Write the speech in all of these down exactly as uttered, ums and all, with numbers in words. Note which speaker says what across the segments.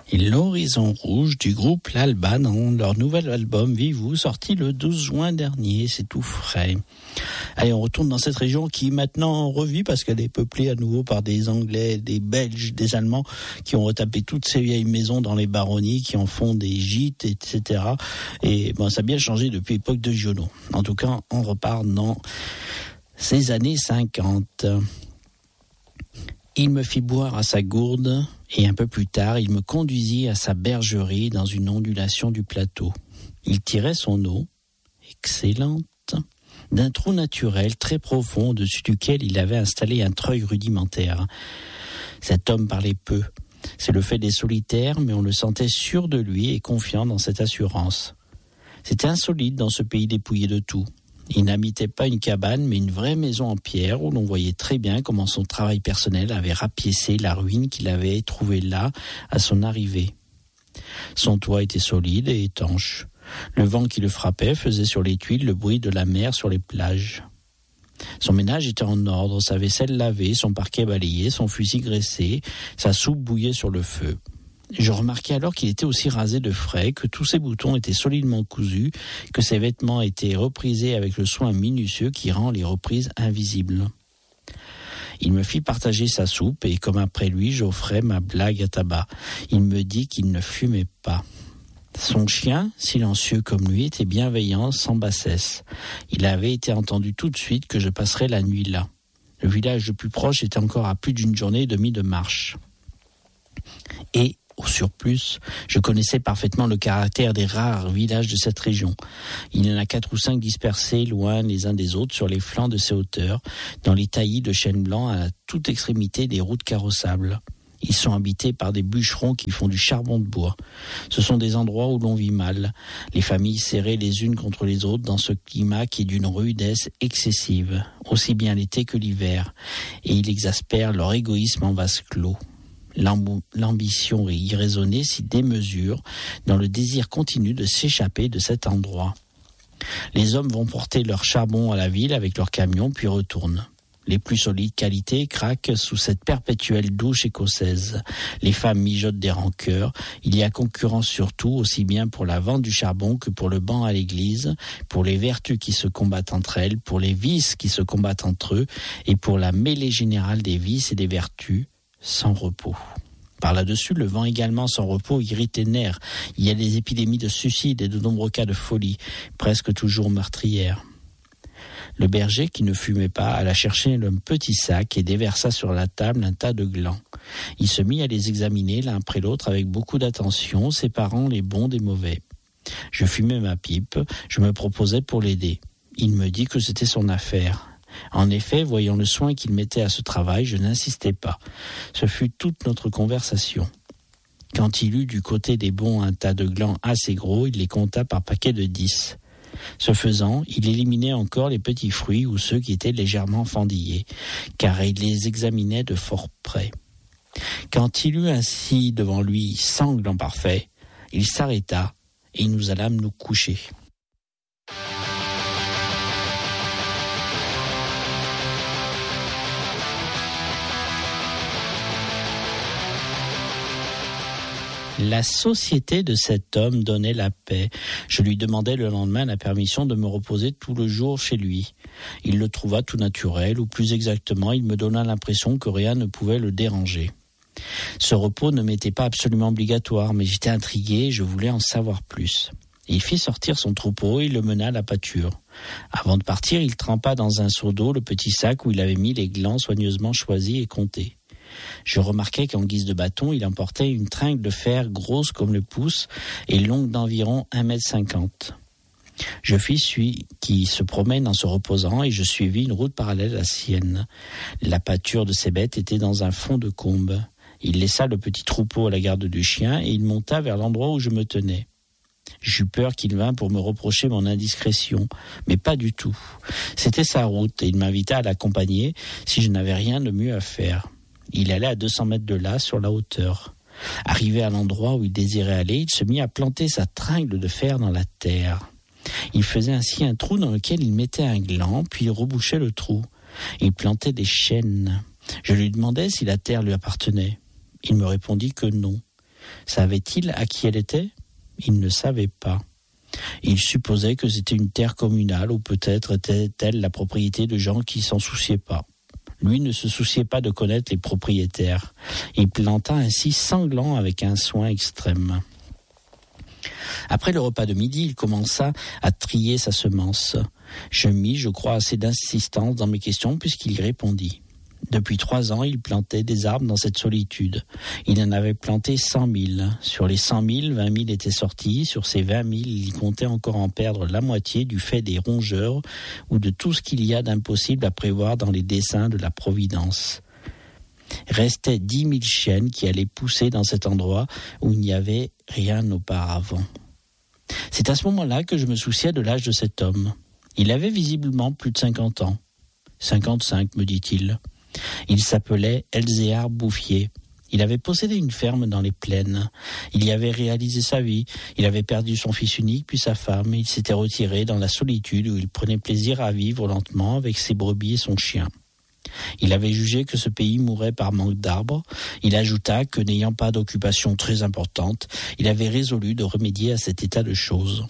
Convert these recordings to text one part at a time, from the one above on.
Speaker 1: Et l'Horizon Rouge du groupe L'Alba dans leur nouvel album Vivez-vous, sorti le douze juin dernier, c'est tout frais. Allez, on retourne dans cette région qui maintenant revit parce qu'elle est peuplée à nouveau par des Anglais, des Belges, des Allemands qui ont retapé toutes ces vieilles maisons dans les baronnies, qui en font des gîtes, et cetera. Et bon, ça a bien changé depuis l'époque de Giono. En tout cas, on repart dans ces années cinquante. Il me fit boire à sa gourde et un peu plus tard, il me conduisit à sa bergerie dans une ondulation du plateau. Il tirait son eau, excellente, d'un trou naturel très profond au-dessus duquel il avait installé un treuil rudimentaire. Cet homme parlait peu. C'est le fait des solitaires, mais on le sentait sûr de lui et confiant dans cette assurance. C'était insolite dans ce pays dépouillé de tout. Il n'habitait pas une cabane, mais une vraie maison en pierre où l'on voyait très bien comment son travail personnel avait rapiécé la ruine qu'il avait trouvée là à son arrivée. Son toit était solide et étanche. Le vent qui le frappait faisait sur les tuiles le bruit de la mer sur les plages. Son ménage était en ordre, sa vaisselle lavée, son parquet balayé, son fusil graissé, sa soupe bouillait sur le feu. Je remarquai alors qu'il était aussi rasé de frais, que tous ses boutons étaient solidement cousus, que ses vêtements étaient reprisés avec le soin minutieux qui rend les reprises invisibles. Il me fit partager sa soupe et, comme après lui, j'offrais ma blague à tabac. Il me dit qu'il ne fumait pas. Son chien, silencieux comme lui, était bienveillant, sans bassesse. Il avait été entendu tout de suite que je passerais la nuit là. Le village le plus proche était encore à plus d'une journée et demie de marche. Et, au surplus, je connaissais parfaitement le caractère des rares villages de cette région. Il y en a quatre ou cinq dispersés loin les uns des autres sur les flancs de ces hauteurs, dans les taillis de chênes blancs à toute extrémité des routes carrossables. Ils sont habités par des bûcherons qui font du charbon de bois. Ce sont des endroits où l'on vit mal, les familles serrées les unes contre les autres dans ce climat qui est d'une rudesse excessive, aussi bien l'été que l'hiver, et il exaspère leur égoïsme en vase clos. L'ambition est irraisonnée si démesurée dans le désir continu de s'échapper de cet endroit. Les hommes vont porter leur charbon à la ville avec leurs camions puis retournent. Les plus solides qualités craquent sous cette perpétuelle douche écossaise. Les femmes mijotent des rancœurs. Il y a concurrence surtout, aussi bien pour la vente du charbon que pour le banc à l'église, pour les vertus qui se combattent entre elles, pour les vices qui se combattent entre eux, et pour la mêlée générale des vices et des vertus, sans repos. Par là-dessus, le vent également sans repos irrite les nerfs. Il y a des épidémies de suicide et de nombreux cas de folie, presque toujours meurtrières. Le berger, qui ne fumait pas, alla chercher le petit sac et déversa sur la table un tas de glands. Il se mit à les examiner l'un après l'autre avec beaucoup d'attention, séparant les bons des mauvais. Je fumais ma pipe, je me proposais pour l'aider. Il me dit que c'était son affaire. En effet, voyant le soin qu'il mettait à ce travail, je n'insistais pas. Ce fut toute notre conversation. Quand il eut du côté des bons un tas de glands assez gros, il les compta par paquets de dix. Ce faisant, il éliminait encore les petits fruits ou ceux qui étaient légèrement fendillés, car il les examinait de fort près. Quand il eut ainsi devant lui cent glands parfaits, il s'arrêta et nous allâmes nous coucher. La société de cet homme donnait la paix. Je lui demandai le lendemain la permission de me reposer tout le jour chez lui. Il le trouva tout naturel, ou plus exactement, il me donna l'impression que rien ne pouvait le déranger. Ce repos ne m'était pas absolument obligatoire, mais j'étais intrigué et je voulais en savoir plus. Il fit sortir son troupeau et le mena à la pâture. Avant de partir, il trempa dans un seau d'eau le petit sac où il avait mis les glands soigneusement choisis et comptés. Je remarquai qu'en guise de bâton, il emportait une tringle de fer grosse comme le pouce et longue d'environ un mètre cinquante. Je fis celui qui se promène en se reposant et je suivis une route parallèle à la sienne. La pâture de ces bêtes était dans un fond de combe. Il laissa le petit troupeau à la garde du chien et il monta vers l'endroit où je me tenais. J'eus peur qu'il vînt pour me reprocher mon indiscrétion, mais pas du tout. C'était sa route et il m'invita à l'accompagner si je n'avais rien de mieux à faire. Il allait à deux cents mètres de là, sur la hauteur. Arrivé à l'endroit où il désirait aller, il se mit à planter sa tringle de fer dans la terre. Il faisait ainsi un trou dans lequel il mettait un gland, puis il rebouchait le trou. Il plantait des chênes. Je lui demandai si la terre lui appartenait. Il me répondit que non. Savait-il à qui elle était ? Il ne savait pas. Il supposait que c'était une terre communale ou peut-être était-elle la propriété de gens qui s'en souciaient pas. Lui ne se souciait pas de connaître les propriétaires. Il planta ainsi Sanglant avec un soin extrême. Après le repas de midi, il commença à trier sa semence. Je mis, je crois, assez d'insistance dans mes questions puisqu'il répondit. Depuis trois ans, il plantait des arbres dans cette solitude. Il en avait planté cent mille. Sur les cent mille, vingt mille étaient sortis. Sur ces vingt mille, il comptait encore en perdre la moitié du fait des rongeurs ou de tout ce qu'il y a d'impossible à prévoir dans les desseins de la Providence. Restaient dix mille chênes qui allaient pousser dans cet endroit où il n'y avait rien auparavant. C'est à ce moment-là que je me souciais de l'âge de cet homme. Il avait visiblement plus de cinquante ans. cinquante-cinq, me dit-il. Il s'appelait Elzéar Bouffier. Il avait possédé une ferme dans les plaines. Il y avait réalisé sa vie. Il avait perdu son fils unique puis sa femme. Il s'était retiré dans la solitude où il prenait plaisir à vivre lentement avec ses brebis et son chien. Il avait jugé que ce pays mourrait par manque d'arbres. Il ajouta que, n'ayant pas d'occupation très importante, il avait résolu de remédier à cet état de choses.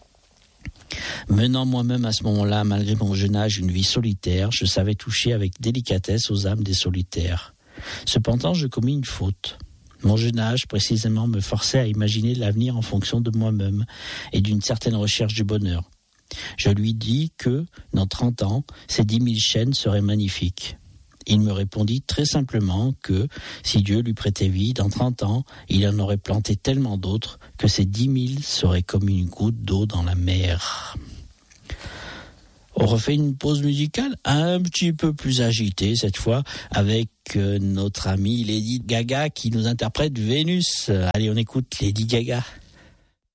Speaker 1: Menant moi-même à ce moment-là, malgré mon jeune âge, une vie solitaire, je savais toucher avec délicatesse aux âmes des solitaires. Cependant, je commis une faute. Mon jeune âge, précisément, me forçait à imaginer l'avenir en fonction de moi-même et d'une certaine recherche du bonheur. Je lui dis que, dans trente ans, ces dix mille chênes seraient magnifiques. Il me répondit très simplement que, si Dieu lui prêtait vie, dans trente ans, il en aurait planté tellement d'autres que ces dix mille seraient comme une goutte d'eau dans la mer. On refait une pause musicale un petit peu plus agitée cette fois avec euh, notre amie Lady Gaga qui nous interprète Vénus. Allez, on écoute Lady Gaga.